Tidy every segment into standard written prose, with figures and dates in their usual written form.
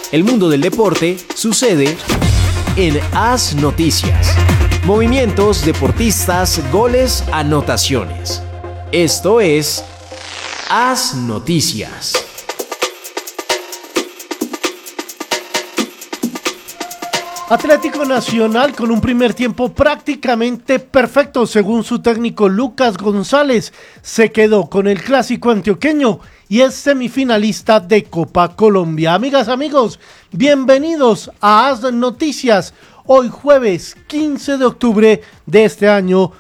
El mundo del deporte sucede en AS Noticias. Movimientos, deportistas, goles, anotaciones. Esto es AS Noticias. Atlético Nacional con un primer tiempo prácticamente perfecto según su técnico Lucas González. Se quedó con el clásico antioqueño y es semifinalista de Copa Colombia. Amigas, amigos, bienvenidos a AS Noticias. Hoy jueves 15 de octubre de este año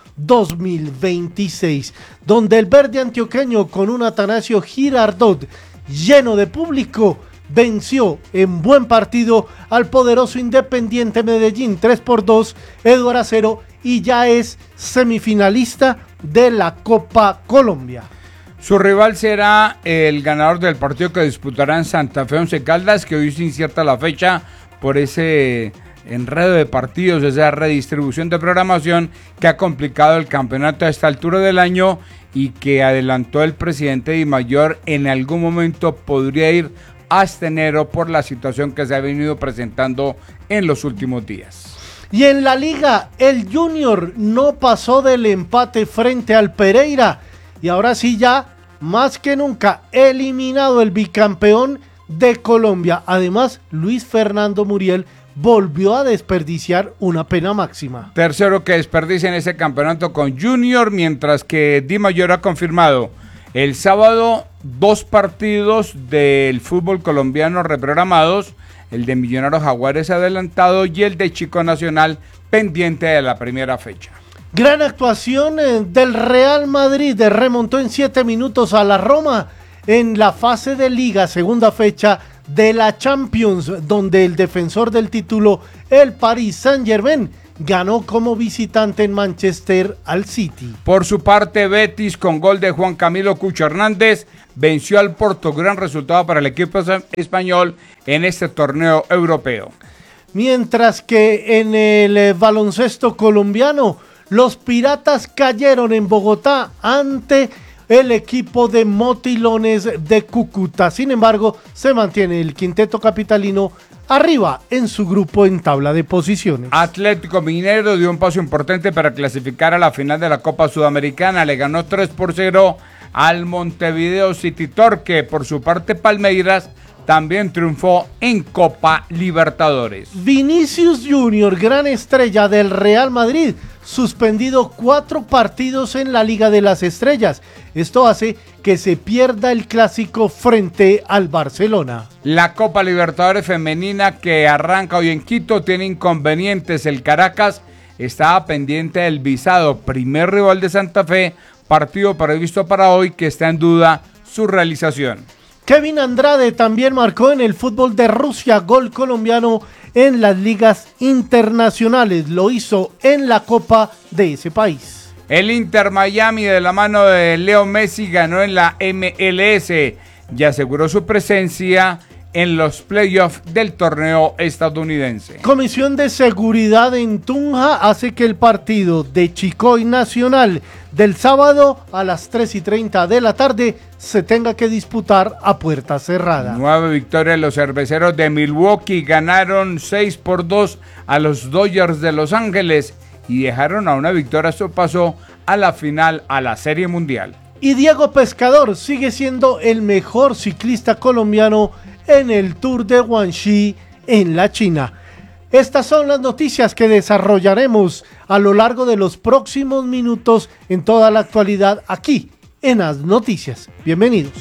2026, donde el verde antioqueño con un Atanasio Girardot lleno de público venció en buen partido al poderoso Independiente Medellín 3-2, Eduardo 0, y ya es semifinalista de la Copa Colombia. Su rival será el ganador del partido que disputará en Santa Fe Once Caldas, que hoy se incierta la fecha por ese enredo de partidos, esa redistribución de programación que ha complicado el campeonato a esta altura del año y que adelantó el presidente Dimayor en algún momento podría ir hasta enero por la situación que se ha venido presentando en los últimos días. Y en la liga, el Junior no pasó del empate frente al Pereira y ahora sí ya, más que nunca, eliminado el bicampeón de Colombia. Además, Luis Fernando Muriel volvió a desperdiciar una pena máxima. Tercero que desperdicia en ese campeonato con Junior, mientras que Dimayor ha confirmado el sábado 2 partidos del fútbol colombiano reprogramados, el de Millonarios Jaguares adelantado y el de Chico Nacional pendiente de la primera fecha. Gran actuación del Real Madrid, remontó en 7 minutos a la Roma en la fase de Liga, segunda fecha de la Champions, donde el defensor del título, el Paris Saint-Germain, ganó como visitante en Manchester al City. Por su parte, Betis, con gol de Juan Camilo Cucho Hernández, venció al Porto. Gran resultado para el equipo español en este torneo europeo. Mientras que en el baloncesto colombiano, los Piratas cayeron en Bogotá ante el equipo de Motilones de Cúcuta. Sin embargo, se mantiene el quinteto capitalino arriba en su grupo en tabla de posiciones. Atlético Mineiro dio un paso importante para clasificar a la final de la Copa Sudamericana. Le ganó 3-0 al Montevideo City Torque. Por su parte, Palmeiras también triunfó en Copa Libertadores. Vinicius Junior, gran estrella del Real Madrid, suspendido 4 partidos en la Liga de las Estrellas. Esto hace que se pierda el clásico frente al Barcelona. La Copa Libertadores femenina que arranca hoy en Quito tiene inconvenientes. El Caracas estaba pendiente del visado, primer rival de Santa Fe, partido previsto para hoy que está en duda su realización. Kevin Andrade también marcó en el fútbol de Rusia, gol colombiano en las ligas internacionales. Lo hizo en la Copa de ese país. El Inter Miami de la mano de Leo Messi ganó en la MLS y aseguró su presencia en los playoffs del torneo estadounidense. Comisión de Seguridad en Tunja hace que el partido de Chicoy Nacional del sábado a las 3:30 de la tarde se tenga que disputar a puerta cerrada. 9 victorias. Los cerveceros de Milwaukee ganaron 6-2 a los Dodgers de Los Ángeles y dejaron a una victoria su paso a la final a la Serie Mundial. Y Diego Pescador sigue siendo el mejor ciclista colombiano en el Tour de Guangxi en la China. Estas son las noticias que desarrollaremos a lo largo de los próximos minutos en toda la actualidad aquí en AS Noticias. Bienvenidos.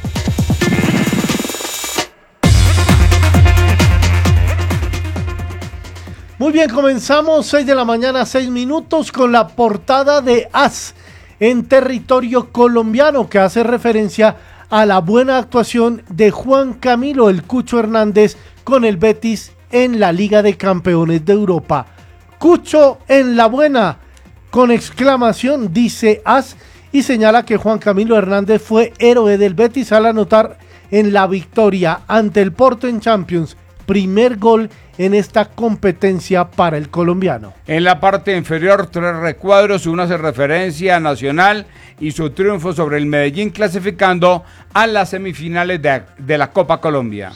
Muy bien, comenzamos 6 de la mañana, 6 minutos con la portada de AS en territorio colombiano que hace referencia a la buena actuación de Juan Camilo el Cucho Hernández con el Betis en la Liga de Campeones de Europa. Cucho en la buena, con exclamación, dice AS, y señala que Juan Camilo Hernández fue héroe del Betis al anotar en la victoria ante el Porto en Champions, primer gol en esta competencia para el colombiano. En la parte inferior, 3 recuadros, uno hace referencia a Nacional y su triunfo sobre el Medellín clasificando a las semifinales de la Copa Colombia.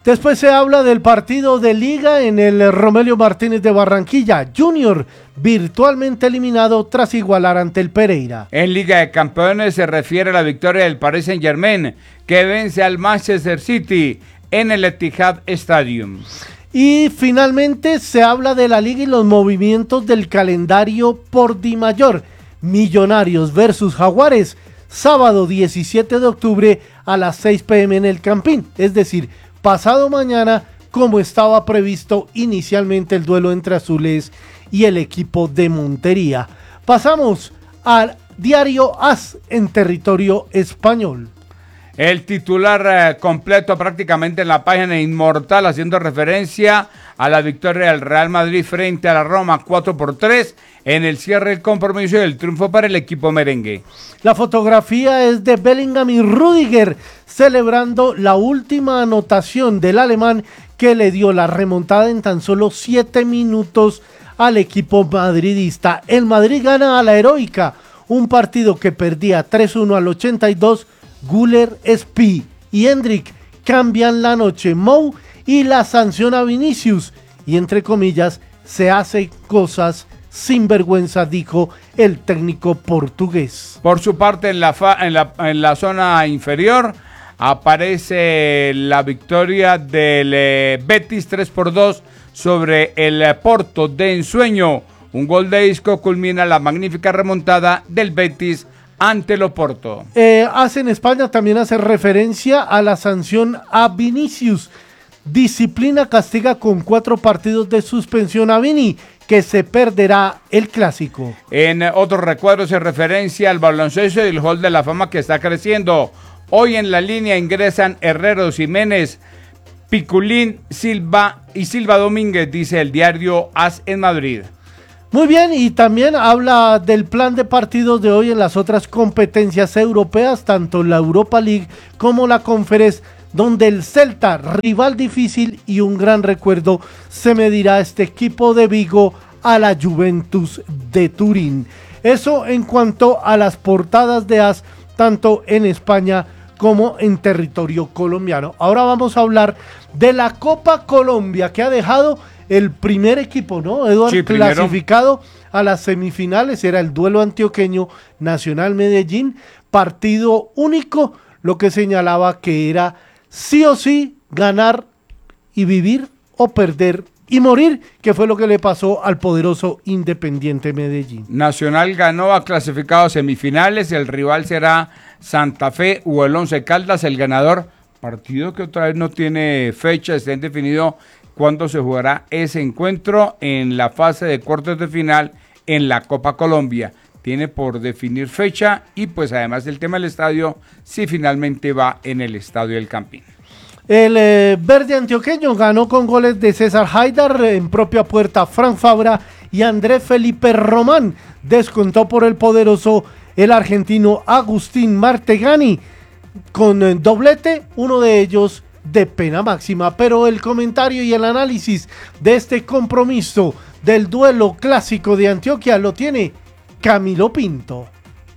Después se habla del partido de Liga en el Romelio Martínez de Barranquilla. Junior virtualmente eliminado tras igualar ante el Pereira. En Liga de Campeones se refiere a la victoria del Paris Saint-Germain, que vence al Manchester City en el Etihad Stadium. Y finalmente se habla de la Liga y los movimientos del calendario por Dimayor. Millonarios versus Jaguares, sábado 17 de octubre a las 6 p.m. en el Campín, es decir, pasado mañana, como estaba previsto inicialmente el duelo entre azules y el equipo de Montería. Pasamos al diario AS en territorio español. El titular completo prácticamente en la página inmortal, haciendo referencia a la victoria del Real Madrid frente a la Roma 4-3 en el cierre del compromiso y el triunfo para el equipo merengue. La fotografía es de Bellingham y Rüdiger celebrando la última anotación del alemán que le dio la remontada en tan solo 7 minutos al equipo madridista. El Madrid gana a la heroica, un partido que perdía 3-1 al 82. Güler, Spi y Hendrik cambian la noche. Mou y la sanción a Vinicius. Y entre comillas, se hace cosas sin vergüenza, dijo el técnico portugués. Por su parte, en la zona inferior aparece la victoria del Betis 3-2 sobre el Porto de ensueño. Un gol de Isco culmina la magnífica remontada del Betis ante el Oporto. En España también hace referencia a la sanción a Vinicius. Disciplina castiga con 4 partidos de suspensión a Vini, que se perderá el clásico. En otro recuadro se referencia al baloncesto y el Hall de la Fama que está creciendo. Hoy en la línea ingresan Herrero, Jiménez, Piculín, Silva y Silva Domínguez, dice el diario AS en Madrid. Muy bien, y también habla del plan de partidos de hoy en las otras competencias europeas, tanto la Europa League como la Conference, donde el Celta, rival difícil y un gran recuerdo, se medirá este equipo de Vigo a la Juventus de Turín. Eso en cuanto a las portadas de AS, tanto en España como en territorio colombiano. Ahora vamos a hablar de la Copa Colombia, que ha dejado el primer equipo, ¿no, Eduardo? Sí, clasificado a las semifinales. Era el duelo antioqueño Nacional Medellín, partido único, lo que señalaba que era sí o sí ganar y vivir o perder y morir, que fue lo que le pasó al poderoso Independiente Medellín. Nacional ganó, ha clasificado a semifinales, el rival será Santa Fe o el Once Caldas, el ganador, partido que otra vez no tiene fecha, está indefinido cuándo se jugará ese encuentro en la fase de cuartos de final en la Copa Colombia. Tiene por definir fecha y pues además del tema del estadio, si finalmente va en el Estadio del Campín. El verde antioqueño ganó con goles de César Haidar en propia puerta, Fran Fabra y Andrés Felipe Román. Descontó por el poderoso el argentino Agustín Martegani con doblete, uno de ellos de pena máxima. Pero el comentario y el análisis de este compromiso del duelo clásico de Antioquia lo tiene Camilo Pinto.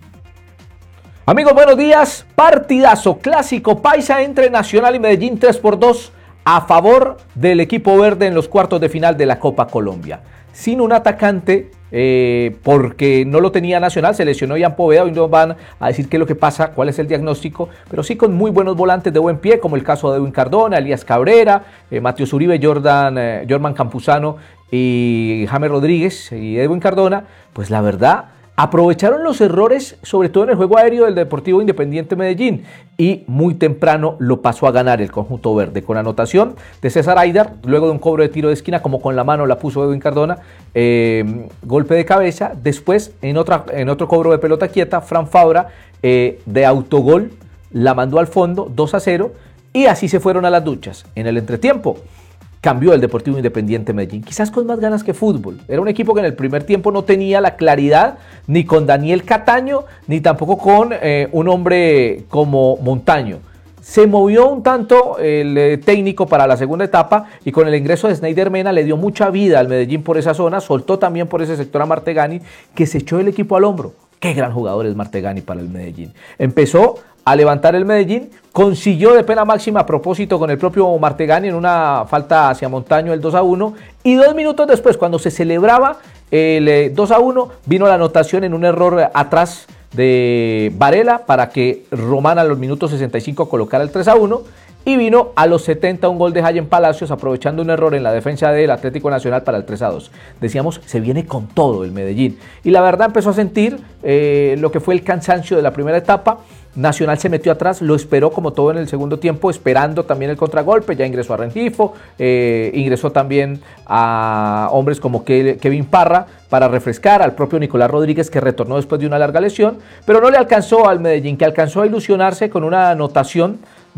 Amigos, buenos días. Partidazo clásico paisa entre Nacional y Medellín, 3-2 a favor del equipo verde en los cuartos de final de la Copa Colombia. Sin un atacante, porque no lo tenía Nacional, se lesionó Ian Poveda. Hoy nos van a decir qué es lo que pasa, cuál es el diagnóstico, pero sí con muy buenos volantes de buen pie, como el caso de Edwin Cardona, Elías Cabrera, Matías Uribe, Jorman Campuzano y James Rodríguez y Edwin Cardona. Pues la verdad, aprovecharon los errores, sobre todo en el juego aéreo del Deportivo Independiente Medellín, y muy temprano lo pasó a ganar el conjunto verde, con anotación de César Haidar, luego de un cobro de tiro de esquina, como con la mano la puso Edwin Cardona, golpe de cabeza. Después, en otro cobro de pelota quieta, Fran Fabra, de autogol, la mandó al fondo, 2-0, y así se fueron a las duchas. En el entretiempo, cambió el Deportivo Independiente Medellín, quizás con más ganas que fútbol. Era un equipo que en el primer tiempo no tenía la claridad ni con Daniel Cataño, ni tampoco con un hombre como Montaño. Se movió un tanto el técnico para la segunda etapa y con el ingreso de Snyder Mena le dio mucha vida al Medellín por esa zona, soltó también por ese sector a Martegani, que se echó el equipo al hombro. Qué gran jugador es Martegani para el Medellín. Empezó a levantar el Medellín, consiguió de pena máxima a propósito con el propio Martegani en una falta hacia Montaño el 2-1, y 2 minutos después, cuando se celebraba el 2-1, vino la anotación en un error atrás de Varela para que Román a los minutos 65 colocara el 3-1, y vino a los 70 un gol de Jayen Palacios aprovechando un error en la defensa del Atlético Nacional para el 3-2. Decíamos, se viene con todo el Medellín, y la verdad empezó a sentir lo que fue el cansancio de la primera etapa. Nacional se metió atrás, lo esperó como todo en el segundo tiempo, esperando también el contragolpe. Ya ingresó a Rengifo, ingresó también a hombres como Kevin Parra para refrescar, al propio Nicolás Rodríguez, que retornó después de una larga lesión, pero no le alcanzó al Medellín, que alcanzó a ilusionarse con una anotación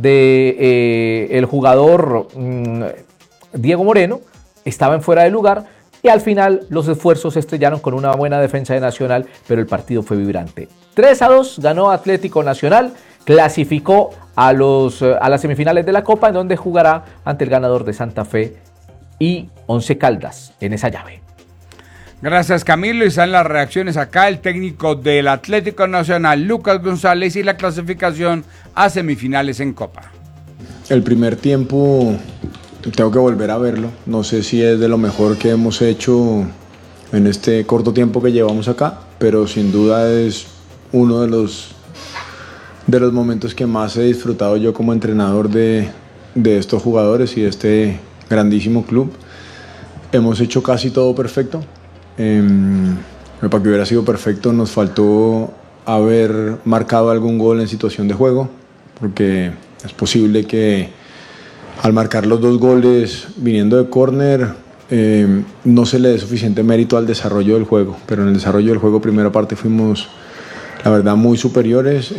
de el jugador Diego Moreno. Estaba en fuera de lugar, y al final los esfuerzos se estrellaron con una buena defensa de Nacional, pero el partido fue vibrante. 3-2 ganó Atlético Nacional, clasificó a las semifinales de la Copa, en donde jugará ante el ganador de Santa Fe y Once Caldas en esa llave. Gracias, Camilo. Y están las reacciones acá, el técnico del Atlético Nacional, Lucas González, y la clasificación a semifinales en Copa. El primer tiempo tengo que volver a verlo, no sé si es de lo mejor que hemos hecho en este corto tiempo que llevamos acá, pero sin duda es uno de los momentos que más he disfrutado yo como entrenador de estos jugadores y de este grandísimo club. Hemos hecho casi todo perfecto. Para que hubiera sido perfecto nos faltó haber marcado algún gol en situación de juego, porque es posible que al marcar los 2 goles viniendo de córner no se le dé suficiente mérito al desarrollo del juego, pero en el desarrollo del juego primera parte fuimos, la verdad, muy superiores.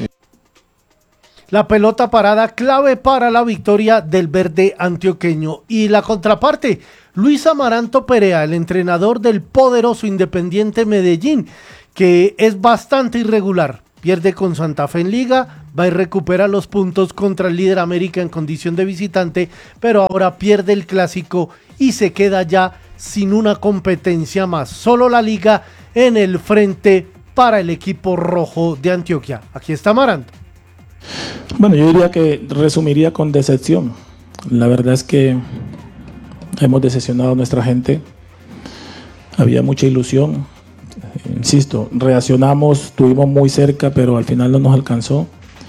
La pelota parada clave para la victoria del verde antioqueño. Y la contraparte, Luis Amaranto Perea, el entrenador del poderoso Independiente Medellín, que es bastante irregular. Pierde con Santa Fe en Liga, va y recupera los puntos contra el líder América en condición de visitante, pero ahora pierde el clásico y se queda ya sin una competencia más. Solo la Liga en el frente para el equipo rojo de Antioquia. Aquí está Amaranto. Bueno, yo diría que resumiría con decepción. La verdad es que hemos decepcionado a nuestra gente. Había mucha ilusión. Insisto, reaccionamos, estuvimos muy cerca, pero al final no nos alcanzó.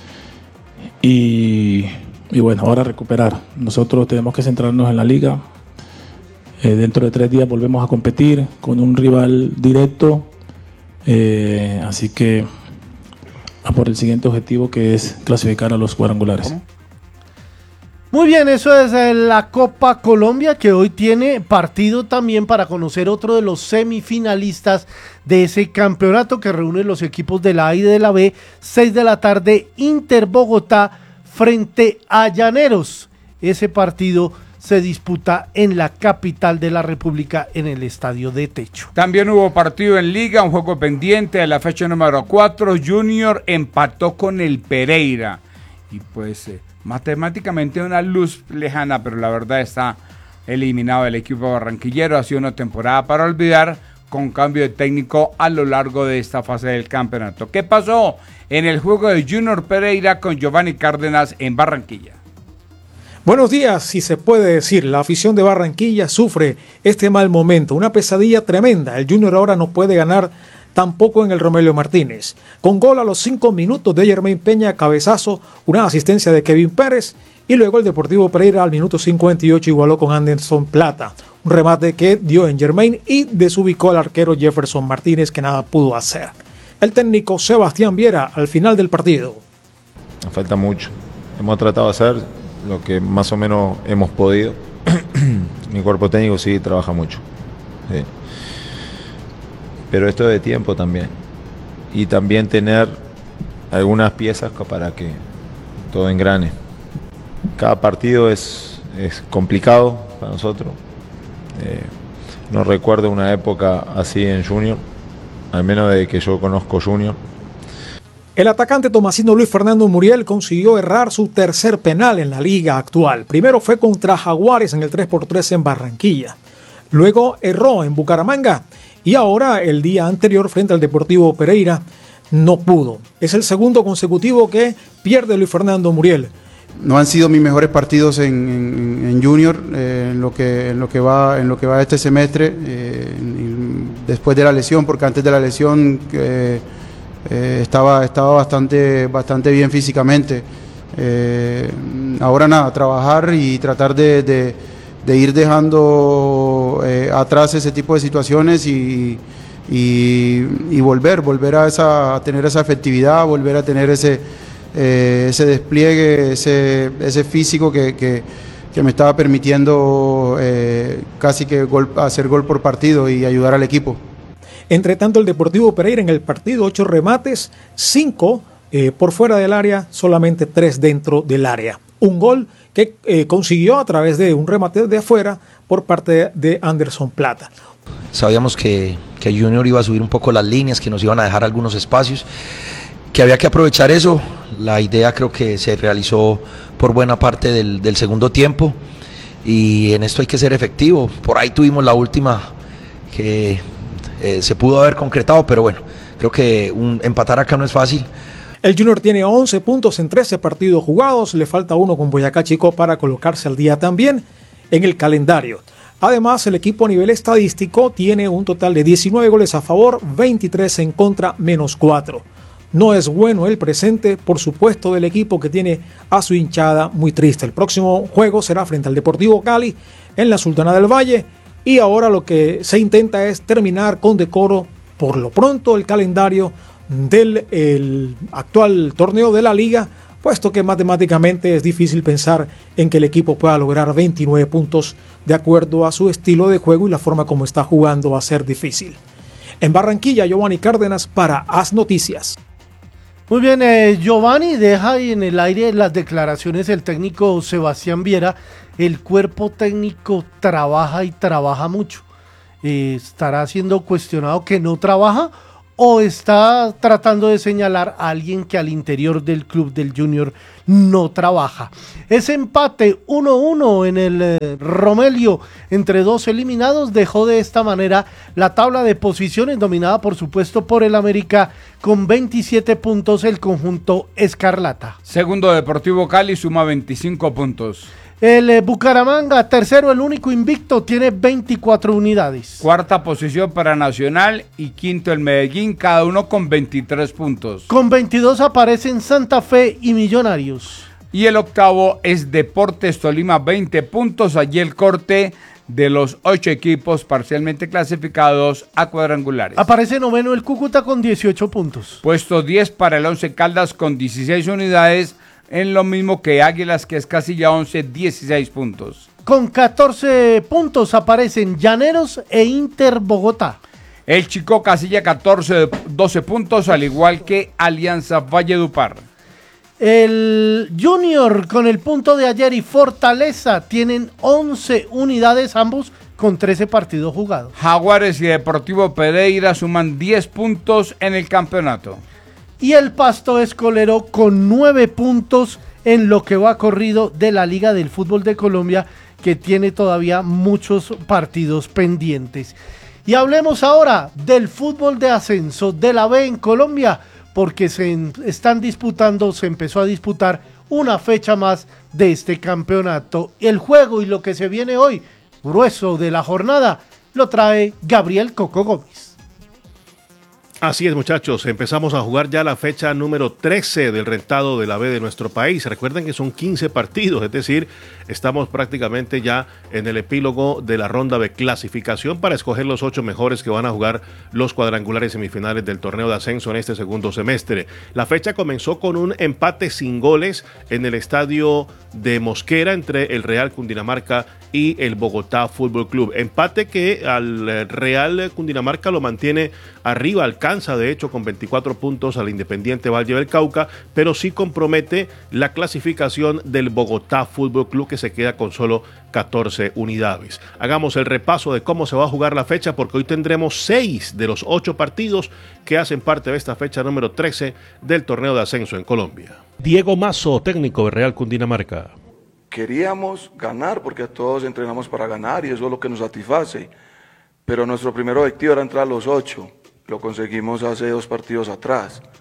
Y bueno, ahora recuperar. Nosotros tenemos que centrarnos en la liga. Dentro de 3 días volvemos a competir con un rival directo. Así que a por el siguiente objetivo, que es clasificar a los cuadrangulares. Muy bien, eso es la Copa Colombia, que hoy tiene partido también para conocer otro de los semifinalistas de ese campeonato que reúne los equipos de la A y de la B. 6 de la tarde, Inter Bogotá frente a Llaneros. Ese partido se disputa en la capital de la República, en el Estadio de Techo. También hubo partido en Liga, un juego pendiente de la fecha número 4. Junior empató con el Pereira. Y pues matemáticamente una luz lejana, pero la verdad está eliminado el equipo barranquillero. Ha sido una temporada para olvidar, con cambio de técnico a lo largo de esta fase del campeonato. ¿Qué pasó en el juego de Junior Pereira con Giovanni Cárdenas en Barranquilla? Buenos días, si se puede decir, la afición de Barranquilla sufre este mal momento, una pesadilla tremenda. El Junior ahora no puede ganar tampoco en el Romelio Martínez. Con gol a los 5 minutos de Germain Peña, cabezazo, una asistencia de Kevin Pérez, y luego el Deportivo Pereira al minuto 58 igualó con Anderson Plata. Un remate que dio en Germain y desubicó al arquero Jefferson Martínez, que nada pudo hacer. El técnico Sebastián Viera al final del partido. Nos falta mucho. Hemos tratado de hacer lo que más o menos hemos podido. Mi cuerpo técnico sí trabaja mucho. Sí. Pero esto es de tiempo también. Y también tener algunas piezas para que todo engrane. Cada partido es complicado para nosotros. No recuerdo una época así en Junior, al menos de que yo conozco Junior. El atacante tomasino Luis Fernando Muriel consiguió errar su tercer penal en la liga actual. Primero fue contra Jaguares en el 3x3 en Barranquilla. Luego erró en Bucaramanga y ahora, el día anterior, frente al Deportivo Pereira, no pudo. Es el segundo consecutivo que pierde Luis Fernando Muriel. No han sido mis mejores partidos en Junior en lo que va este semestre, después de la lesión, porque antes de la lesión estaba bastante bien físicamente. Ahora nada, trabajar y tratar de ir dejando atrás ese tipo de situaciones y volver a tener esa efectividad, volver a tener ese despliegue, ese físico que me estaba permitiendo casi que hacer gol por partido y ayudar al equipo. Entre tanto, el Deportivo Pereira en el partido, 8 remates, 5 por fuera del área, solamente 3 dentro del área. Un gol que consiguió a través de un remate de afuera por parte de Anderson Plata. Sabíamos que Junior iba a subir un poco las líneas, que nos iban a dejar algunos espacios, que había que aprovechar eso. La idea creo que se realizó por buena parte del segundo tiempo y en esto hay que ser efectivo. Por ahí tuvimos la última que se pudo haber concretado, pero bueno, creo que empatar acá no es fácil. El Junior tiene 11 puntos en 13 partidos jugados, le falta uno con Boyacá Chico para colocarse al día también en el calendario. Además, el equipo a nivel estadístico tiene un total de 19 goles a favor, 23 en contra, menos 4. No es bueno el presente, por supuesto, del equipo que tiene a su hinchada muy triste. El próximo juego será frente al Deportivo Cali en la Sultana del Valle y ahora lo que se intenta es terminar con decoro, por lo pronto, el calendario del actual torneo de la liga, puesto que matemáticamente es difícil pensar en que el equipo pueda lograr 29 puntos de acuerdo a su estilo de juego y la forma como está jugando va a ser difícil. En Barranquilla, Giovanni Cárdenas para AS Noticias. Muy bien, Giovanni deja ahí en el aire las declaraciones del técnico Sebastián Viera. El cuerpo técnico trabaja y trabaja mucho. ¿Estará siendo cuestionado que no trabaja o está tratando de señalar a alguien que al interior del club del Junior no trabaja? Ese empate 1-1 en el Romelio entre dos eliminados dejó de esta manera la tabla de posiciones, dominada por supuesto por el América con 27 puntos el conjunto escarlata. Segundo, Deportivo Cali suma 25 puntos. El Bucaramanga, tercero, el único invicto, tiene 24 unidades. Cuarta posición para Nacional y quinto el Medellín, cada uno con 23 puntos. Con 22 aparecen Santa Fe y Millonarios. Y el octavo es Deportes Tolima, 20 puntos. Allí el corte de los 8 equipos parcialmente clasificados a cuadrangulares. Aparece noveno el Cúcuta con 18 puntos. Puesto 10 para el Once Caldas con 16 unidades. En lo mismo que Águilas, que es Casilla 11, 16 puntos. Con 14 puntos aparecen Llaneros e Inter Bogotá. El Chico Casilla 14, 12 puntos, al igual que Alianza Valledupar. El Junior con el punto de ayer y Fortaleza tienen 11 unidades, ambos con 13 partidos jugados. Jaguares y Deportivo Pereira suman 10 puntos en el campeonato. Y el Pasto Escolero con 9 puntos en lo que va corrido de la Liga del Fútbol de Colombia, que tiene todavía muchos partidos pendientes. Y hablemos ahora del fútbol de ascenso de la B en Colombia, porque se empezó a disputar una fecha más de este campeonato. El juego y lo que se viene hoy, grueso de la jornada, lo trae Gabriel Coco Gómez. Así es, muchachos, empezamos a jugar ya la fecha número 13 del rentado de la B de nuestro país. Recuerden que son 15 partidos, es decir, estamos prácticamente ya en el epílogo de la ronda de clasificación para escoger los 8 mejores que van a jugar los cuadrangulares semifinales del torneo de ascenso en este segundo semestre. La fecha comenzó con un empate sin goles en el estadio de Mosquera entre el Real Cundinamarca y el Bogotá Fútbol Club. Empate que al Real Cundinamarca lo mantiene arriba, alcanza de hecho con 24 puntos al Independiente Valle del Cauca, pero sí compromete la clasificación del Bogotá Fútbol Club, que se queda con solo 14 unidades. Hagamos el repaso de cómo se va a jugar la fecha, porque hoy tendremos 6 de los 8 partidos que hacen parte de esta fecha número 13 del torneo de ascenso en Colombia. Diego Mazo, técnico de Real Cundinamarca. Queríamos ganar porque todos entrenamos para ganar y eso es lo que nos satisface, pero nuestro primer objetivo era entrar a los 8, lo conseguimos hace 2 partidos atrás.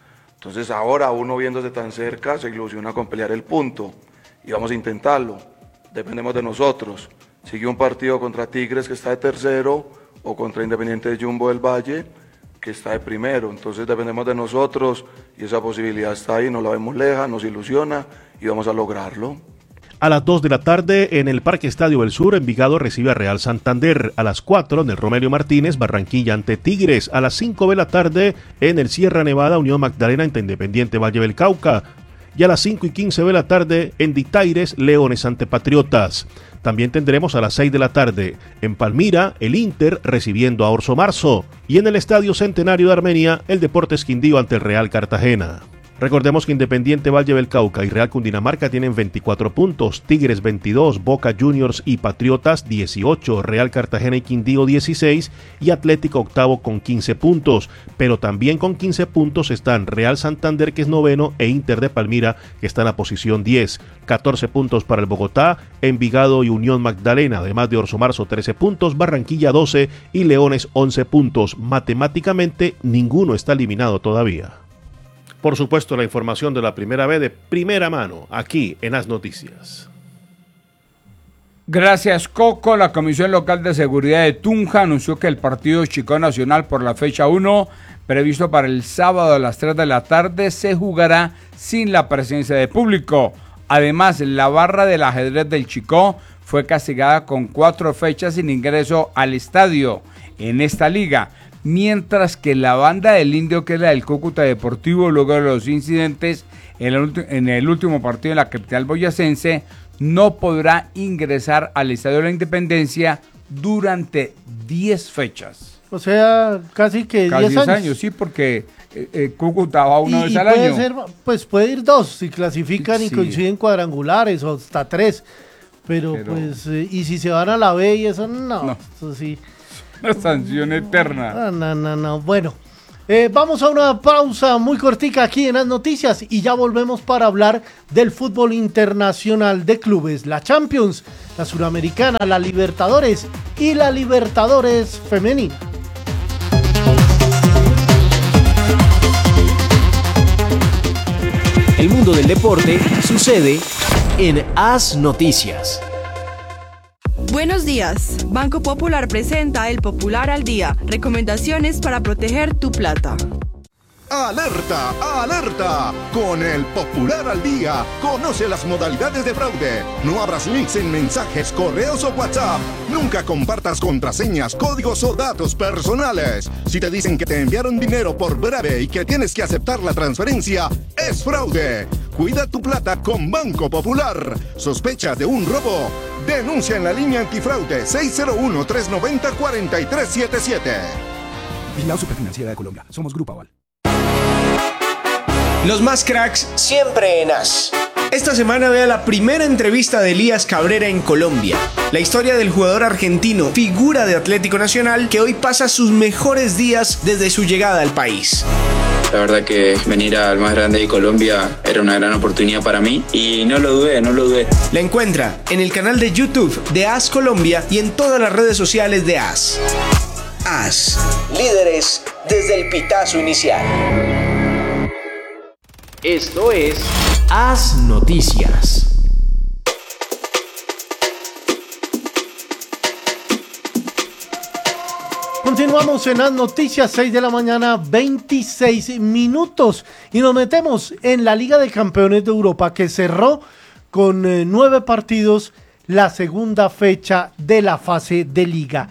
Entonces ahora uno viéndose tan cerca se ilusiona con pelear el punto y vamos a intentarlo. Dependemos de nosotros. Sigue un partido contra Tigres que está de tercero o contra Independiente de Jumbo del Valle que está de primero. Entonces dependemos de nosotros y esa posibilidad está ahí, no la vemos leja, nos ilusiona y vamos a lograrlo. A las 2 de la tarde en el Parque Estadio del Sur, Envigado recibe a Real Santander. A las 4 en el Romelio Martínez, Barranquilla ante Tigres. A las 5 de la tarde en el Sierra Nevada, Unión Magdalena ante Independiente Valle del Cauca. Y a las 5:15 de la tarde en Ditaires, Leones ante Patriotas. También tendremos a las 6 de la tarde en Palmira, el Inter recibiendo a Orso Marzo. Y en el Estadio Centenario de Armenia, el Deportes Quindío ante el Real Cartagena. Recordemos que Independiente Valle del Cauca y Real Cundinamarca tienen 24 puntos, Tigres 22, Boca Juniors y Patriotas 18, Real Cartagena y Quindío 16 y Atlético octavo con 15 puntos. Pero también con 15 puntos están Real Santander, que es noveno, e Inter de Palmira, que está en la posición 10. 14 puntos para el Bogotá, Envigado y Unión Magdalena, además de Orso Marzo 13 puntos, Barranquilla 12 y Leones 11 puntos. Matemáticamente ninguno está eliminado todavía. Por supuesto, la información de la Primera B de primera mano, aquí en As Noticias. Gracias, Coco. La Comisión Local de Seguridad de Tunja anunció que el partido Chicó Nacional por la fecha 1, previsto para el sábado a las 3 de la tarde, se jugará sin la presencia de público. Además, la barra del ajedrez del Chicó fue castigada con 4 fechas sin ingreso al estadio en esta liga, mientras que la banda del Indio, que es la del Cúcuta Deportivo, luego de los incidentes en el último partido en la capital boyacense, no podrá ingresar al Estadio de la Independencia durante 10 fechas. O sea, casi que 10 años. Sí, porque Cúcuta va una vez al año. Pues puede ir 2 si clasifican y coinciden cuadrangulares, o hasta 3. Pero pues, y si se van a la B y eso, no. Eso sí. Una sanción eterna. No. Bueno, vamos a una pausa muy cortica aquí en las noticias y ya volvemos para hablar del fútbol internacional de clubes, la Champions, la Suramericana, la Libertadores y la Libertadores femenina. El mundo del deporte sucede en As Noticias. Buenos días. Banco Popular presenta El Popular al Día. Recomendaciones para proteger tu plata. ¡Alerta! ¡Alerta! Con El Popular al Día, conoce las modalidades de fraude. No abras links en mensajes, correos o WhatsApp. Nunca compartas contraseñas, códigos o datos personales. Si te dicen que te enviaron dinero por breve y que tienes que aceptar la transferencia, es fraude. Cuida tu plata con Banco Popular. ¿Sospecha de un robo? Denuncia en la línea antifraude 601-390-4377. Vigilado Superfinanciera de Colombia. Somos Grupo Aval. Los más cracks siempre en As. Esta semana vea la primera entrevista de Elías Cabrera en Colombia. La historia del jugador argentino, figura de Atlético Nacional, que hoy pasa sus mejores días desde su llegada al país. La verdad que venir al más grande de Colombia era una gran oportunidad para mí y no lo dudé. La encuentra en el canal de YouTube de As Colombia y en todas las redes sociales de As. As, líderes desde el pitazo inicial. Esto es As Noticias. Continuamos en las noticias, 6 de la mañana, 26 minutos. Y nos metemos en la Liga de Campeones de Europa, que cerró con 9 partidos la segunda fecha de la fase de liga.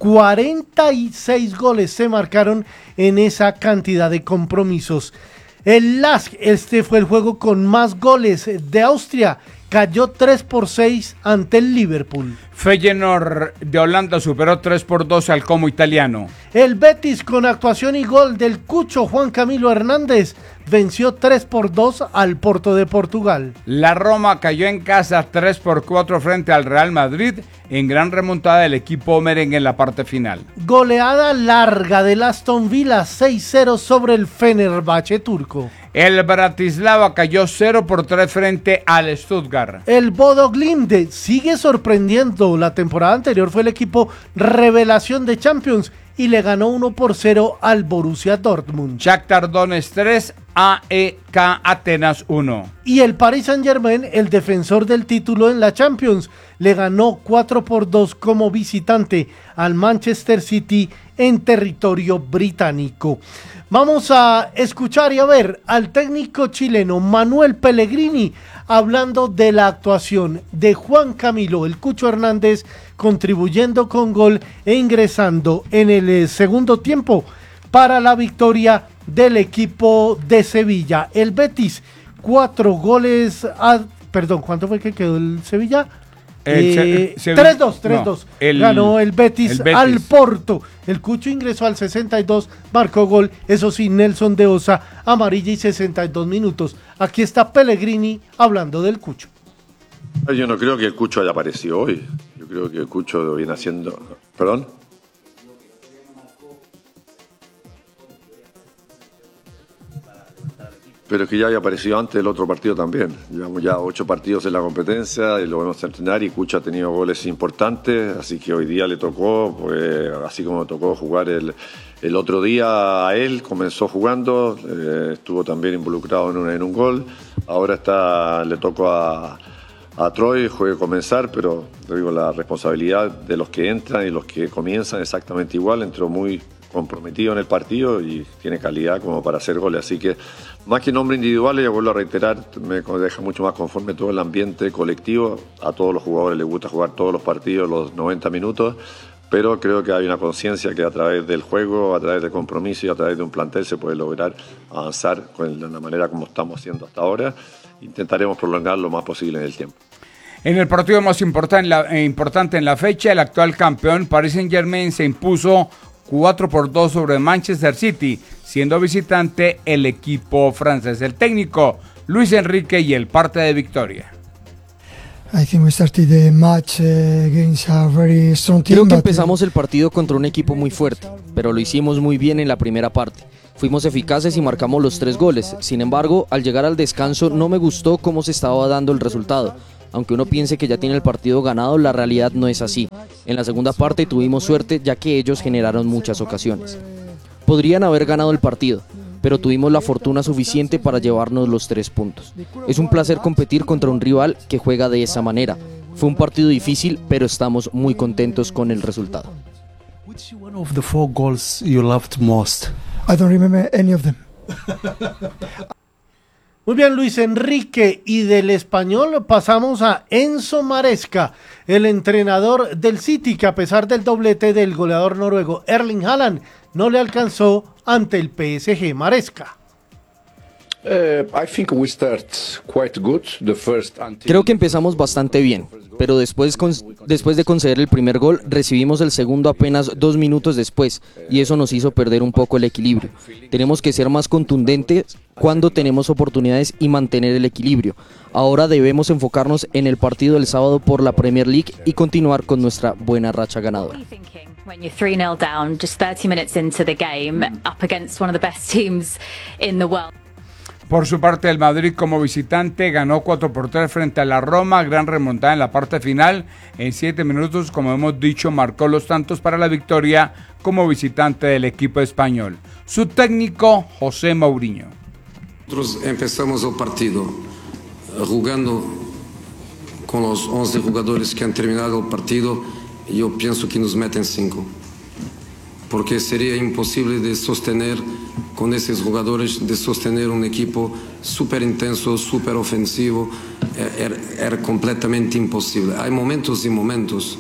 46 goles se marcaron en esa cantidad de compromisos. El LASK, este fue el juego con más goles de Austria, cayó 3-6 ante el Liverpool. Feyenoord de Holanda superó 3-2 al Como italiano. El Betis, con actuación y gol del Cucho Juan Camilo Hernández, venció 3-2 al Porto de Portugal. La Roma cayó en casa 3-4 frente al Real Madrid en gran remontada del equipo merengue en la parte final. Goleada larga del Aston Villa 6-0 sobre el Fenerbahce turco. El Bratislava cayó 0-3 frente al Stuttgart. El Bodo Glimt sigue sorprendiendo. La temporada anterior fue el equipo revelación de Champions y le ganó 1-0 al Borussia Dortmund. Shakhtar Donetsk 3, AEK Atenas 1. Y el Paris Saint-Germain, el defensor del título en la Champions, le ganó 4-2 como visitante al Manchester City en territorio británico. Vamos a escuchar y a ver al técnico chileno Manuel Pellegrini hablando de la actuación de Juan Camilo El Cucho Hernández, contribuyendo con gol e ingresando en el segundo tiempo para la victoria del equipo de Sevilla. El Betis, 4 goles a... Perdón, ¿cuánto fue que quedó el Sevilla? 3-2. Ganó el Betis al Porto. El Cucho ingresó al 62, marcó gol. Eso sí, Nelson de Osa, amarilla y 62 minutos. Aquí está Pellegrini hablando del Cucho. Yo no creo que el Cucho haya aparecido hoy. Yo creo que el Cucho viene haciendo... ¿Perdón? Pero es que ya había aparecido antes el otro partido también. Llevamos ya 8 partidos en la competencia y lo vamos a entrenar y Cucho ha tenido goles importantes, así que hoy día le tocó, pues, así como tocó jugar el otro día a él, comenzó jugando, estuvo también involucrado en un gol, ahora le tocó a Troy comenzar, pero te digo, la responsabilidad de los que entran y los que comienzan exactamente igual, entró muy comprometido en el partido y tiene calidad como para hacer goles, así que más que nombres individuales, ya vuelvo a reiterar, me deja mucho más conforme todo el ambiente colectivo. A todos los jugadores les gusta jugar todos los partidos, los 90 minutos, pero creo que hay una conciencia que a través del juego, a través del compromiso y a través de un plantel se puede lograr avanzar de la manera como estamos haciendo hasta ahora. Intentaremos prolongar lo más posible en el tiempo. En el partido más importante en la fecha, el actual campeón Paris Saint-Germain se impuso 4-2 sobre Manchester City, siendo visitante el equipo francés. El técnico Luis Enrique y el parte de victoria. Creo que empezamos el partido contra un equipo muy fuerte, pero lo hicimos muy bien en la primera parte. Fuimos eficaces y marcamos los 3 goles. Sin embargo, al llegar al descanso no me gustó cómo se estaba dando el resultado. Aunque uno piense que ya tiene el partido ganado, la realidad no es así. En la segunda parte tuvimos suerte ya que ellos generaron muchas ocasiones. Podrían haber ganado el partido, pero tuvimos la fortuna suficiente para llevarnos los 3 puntos. Es un placer competir contra un rival que juega de esa manera. Fue un partido difícil, pero estamos muy contentos con el resultado. Which one of the 4 goals you loved most? I don't remember any of them. Muy bien, Luis Enrique, y del Español pasamos a Enzo Maresca, el entrenador del City, que a pesar del doblete del goleador noruego Erling Haaland, no le alcanzó ante el PSG. Maresca. Creo que empezamos bastante bien, pero después de conceder el primer gol, recibimos el segundo apenas 2 minutos después, y eso nos hizo perder un poco el equilibrio. Tenemos que ser más contundentes cuando tenemos oportunidades y mantener el equilibrio. Ahora debemos enfocarnos en el partido del sábado por la Premier League y continuar con nuestra buena racha ganadora. When you're 3-0 down, just 30 minutes into the game, up against one of the best teams in the world. Por su parte, el Madrid como visitante ganó 4-3 frente a la Roma, gran remontada en la parte final. En 7 minutos, como hemos dicho, marcó los tantos para la victoria como visitante del equipo español. Su técnico, José Mourinho. Nosotros empezamos el partido jugando con los 11 jugadores que han terminado el partido. Yo pienso que nos meten 5. Porque sería imposible de sostener con esos jugadores, de sostener un equipo súper intenso, súper ofensivo, era completamente imposible. Hay momentos y momentos,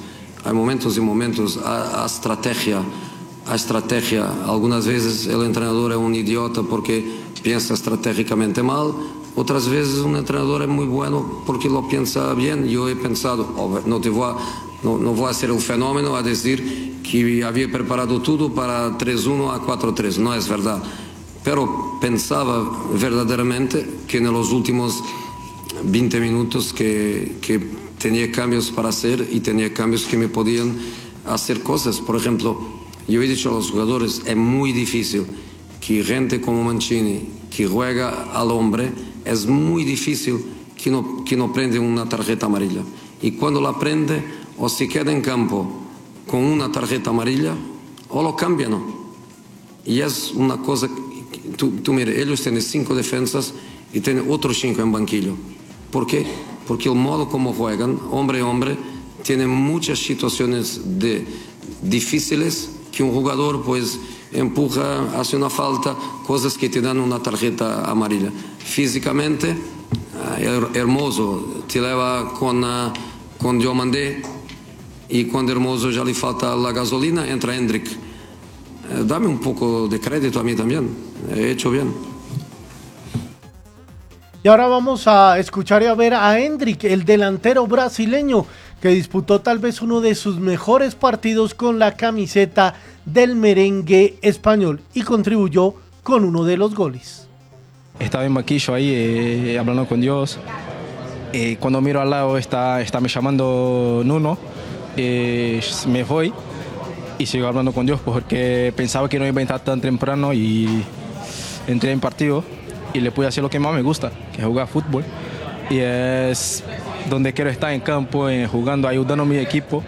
a estrategia, algunas veces el entrenador es un idiota porque piensa estratégicamente mal, otras veces un entrenador es muy bueno porque lo piensa bien. Yo he pensado, no voy a hacer el fenómeno a decir que había preparado todo para 3-1 a 4-3, no es verdad. Pero pensaba verdaderamente que en los últimos 20 minutos que tenía cambios para hacer y tenía cambios que me podían hacer cosas. Por ejemplo, yo he dicho a los jugadores, es muy difícil que gente como Mancini, que juega al hombre, es muy difícil que no prende una tarjeta amarilla. Y cuando la prende, o se queda en campo con una tarjeta amarilla o lo cambian. Y es una cosa, tú mira, ellos tienen 5 defensas y tienen otros 5 en banquillo. ¿Por qué? Porque el modo como juegan, hombre a hombre, tiene muchas situaciones difíciles que un jugador pues empuja, hace una falta, cosas que te dan una tarjeta amarilla. Físicamente, Hermoso te lleva con Diomandé y cuando Hermoso ya le falta la gasolina, entra Hendrik. Dame un poco de crédito a mí también, he hecho bien. Y ahora vamos a escuchar y a ver a Hendrik, el delantero brasileño, que disputó tal vez uno de sus mejores partidos con la camiseta del merengue español y contribuyó con uno de los goles. Estaba en banquillo ahí hablando con Dios. Cuando miro al lado está me llamando Nuno. Me voy y sigo hablando con Dios porque pensaba que no iba a entrar tan temprano y entré en partido y le pude hacer lo que más me gusta, que es jugar fútbol. Y es donde quiero estar en campo, jugando, ayudando a mi equipo,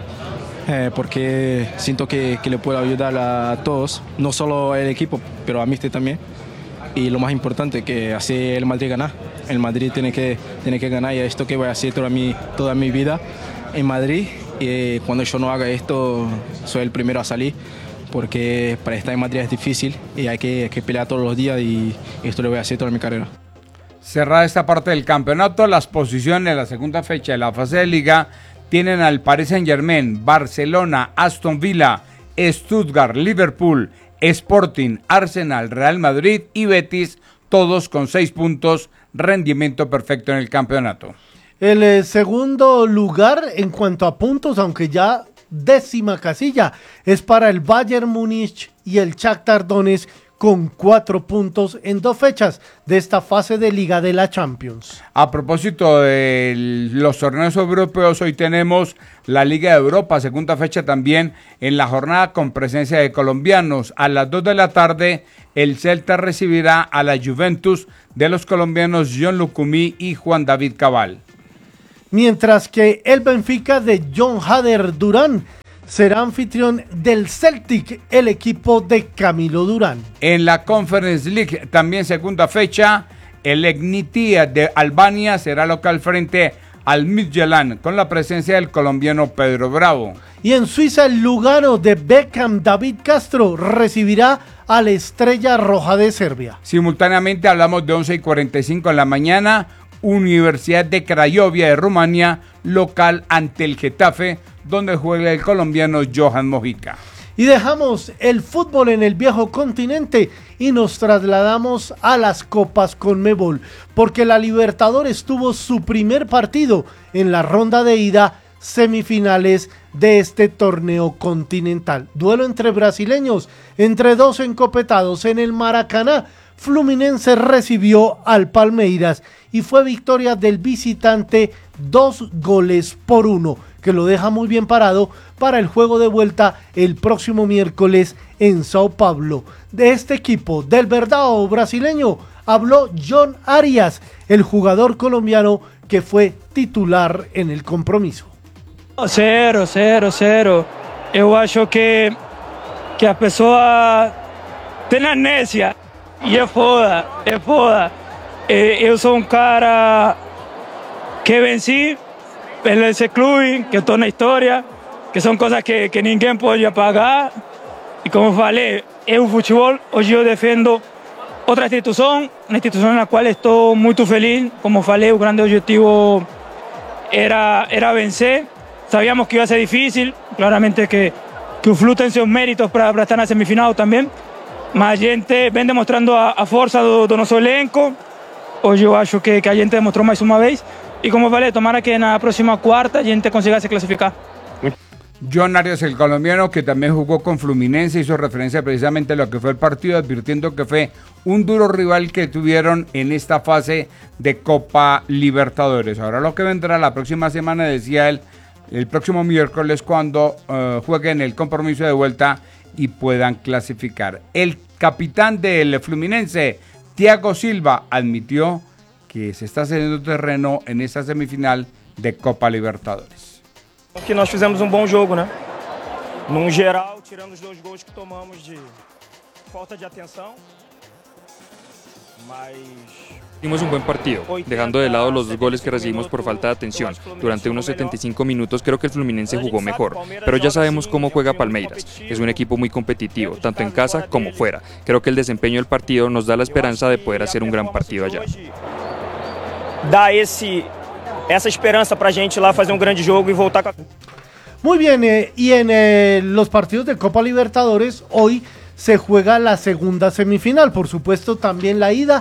porque siento que le puedo ayudar a todos, no solo al equipo, pero a mí también. Y lo más importante, que así el Madrid gana. El Madrid tiene que ganar y esto que voy a hacer toda mi vida en Madrid. Y cuando yo no haga esto, soy el primero a salir, porque para estar en Madrid es difícil y hay que pelear todos los días y esto lo voy a hacer toda mi carrera. Cerrada esta parte del campeonato, las posiciones de la segunda fecha de la fase de liga tienen al Paris Saint-Germain, Barcelona, Aston Villa, Stuttgart, Liverpool, Sporting, Arsenal, Real Madrid y Betis, todos con 6 puntos, rendimiento perfecto en el campeonato. El segundo lugar en cuanto a puntos, aunque ya 10ª casilla, es para el Bayern Múnich y el Shakhtar Donetsk con 4 puntos en 2 fechas de esta fase de Liga de la Champions. A propósito de los torneos europeos, hoy tenemos la Liga de Europa, segunda fecha también en la jornada con presencia de colombianos. A las 2 de la tarde, el Celta recibirá a la Juventus de los colombianos John Lucumí y Juan David Cabal. Mientras que el Benfica de John Hader Durán será anfitrión del Celtic, el equipo de Camilo Durán. En la Conference League, también segunda fecha, el Egnitia de Albania será local frente al Midtjylland con la presencia del colombiano Pedro Bravo. Y en Suiza, el Lugano de Beckham David Castro recibirá a la Estrella Roja de Serbia. Simultáneamente hablamos de 11:45 en la mañana, Universidad de Craiovia de Rumania, local ante el Getafe, donde juega el colombiano Johan Mojica. Y dejamos el fútbol en el viejo continente y nos trasladamos a las Copas Conmebol, porque la Libertadores tuvo su primer partido en la ronda de ida semifinales de este torneo continental. Duelo entre brasileños, entre 2 encopetados en el Maracaná. Fluminense recibió al Palmeiras y fue victoria del visitante 2-1, que lo deja muy bien parado para el juego de vuelta el próximo miércoles en Sao Paulo. De este equipo del Verdão brasileño habló John Arias, el jugador colombiano que fue titular en el compromiso. 0. Eu acho que a pessoa tem amnésia. E é foda. Eu sou cara que venci esse clube, que estou na história, que são coisas que ninguém pode apagar. E como falei, o futebol, hoje eu defendo outra instituição, uma instituição na qual estou muito feliz. Como falei, o grande objetivo era vencer. Sabíamos que iba a ser difícil, claramente que o Flu tem seus méritos para estar na semifinal também. Mas a gente vem demonstrando a força do nosso elenco. Hoje eu acho que a gente demonstrou mais uma vez. E como falei, tomara que na próxima quarta a gente consiga se clasificar. John Arias, el colombiano que también jugó con Fluminense, hizo referencia precisamente a lo que fue el partido, advirtiendo que fue un duro rival que tuvieron en esta fase de Copa Libertadores. Ahora lo que vendrá la próxima semana, decía él, el próximo miércoles, cuando jueguen el compromiso de vuelta y puedan clasificar. El capitán del Fluminense, Thiago Silva, admitió que se está cediendo terreno en esta semifinal de Copa Libertadores. Que nós fizemos bom jogo, né? Num geral, tirando os 2 gols que tomamos de falta de atenção, mas Hicimos un buen partido, dejando de lado los 2 goles que recibimos por falta de atención. Durante unos 75 minutos creo que el Fluminense jugó mejor, pero ya sabemos cómo juega Palmeiras. Es un equipo muy competitivo, tanto en casa como fuera. Creo que el desempeño del partido nos da la esperanza de poder hacer un gran partido allá. dá essa esperança pra gente ir lá fazer um grande jogo e voltar com a... Muy bien, y en los partidos de Copa Libertadores hoy se juega la segunda semifinal, por supuesto también la ida,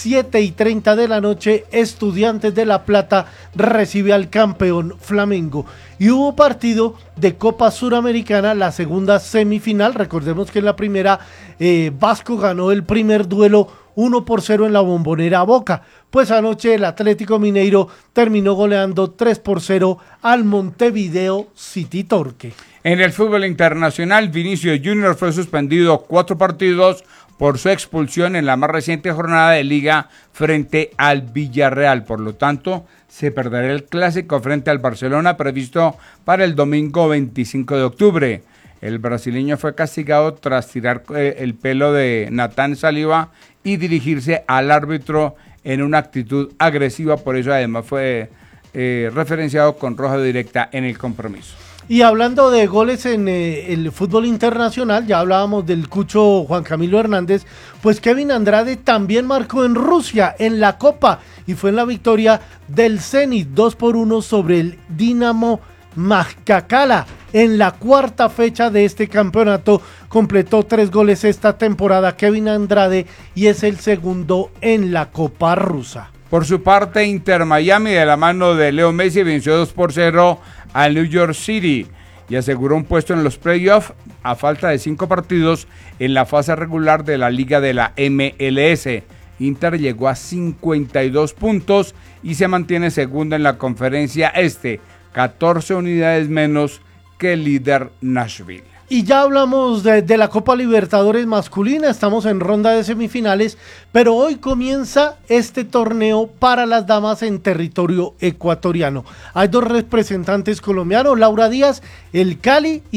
7:30 de la noche, Estudiantes de La Plata recibe al campeón Flamengo. Y hubo partido de Copa Suramericana, la segunda semifinal, recordemos que en la primera Vasco ganó el primer duelo 1-0 en la Bombonera Boca, pues anoche el Atlético Mineiro terminó goleando 3-0 al Montevideo City Torque. En el fútbol internacional, Vinicius Junior fue suspendido 4 partidos por su expulsión en la más reciente jornada de liga frente al Villarreal. Por lo tanto, se perderá el clásico frente al Barcelona previsto para el domingo 25 de octubre. El brasileño fue castigado tras tirar el pelo de Nathan Saliba y dirigirse al árbitro en una actitud agresiva. Por eso además fue referenciado con roja directa en el compromiso. Y hablando de goles en el fútbol internacional, ya hablábamos del Cucho Juan Camilo Hernández, pues Kevin Andrade también marcó en Rusia, en la Copa, y fue en la victoria del Zenit 2-1 sobre el Dinamo Makhachkala. En la cuarta fecha de este campeonato completó 3 goles esta temporada Kevin Andrade y es el segundo en la Copa rusa. Por su parte, Inter Miami de la mano de Leo Messi venció 2-0 al New York City y aseguró un puesto en los playoffs a falta de 5 partidos en la fase regular de la liga de la MLS. Inter llegó a 52 puntos y se mantiene segundo en la conferencia este, 14 unidades menos que el líder Nashville. Y ya hablamos de la Copa Libertadores masculina, estamos en ronda de semifinales, pero hoy comienza este torneo para las damas en territorio ecuatoriano. Hay 2 representantes colombianos, Laura Díaz, el Cali y